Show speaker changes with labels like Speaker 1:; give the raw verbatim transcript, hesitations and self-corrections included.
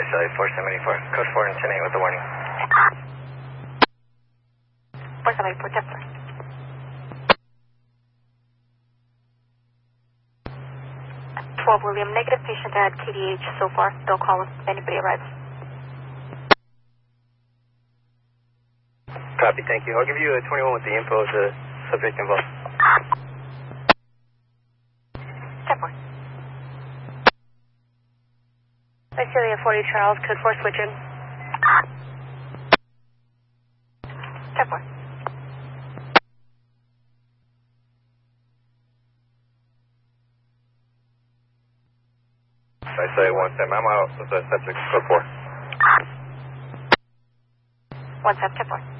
Speaker 1: Charlie four seventy-four, code four and ten eight with the warning.
Speaker 2: four seventy-four, Kepler. twelve William, negative patient at K D H so far. Don't call if anybody arrives.
Speaker 1: Copy, thank you. I'll give you a twenty-one with the info of the subject involved.
Speaker 2: Kepler. Visalia forty Charles, code four switching. Kepler.
Speaker 1: I say one step. I'm out with the subject, code four.
Speaker 2: One step, Kepler.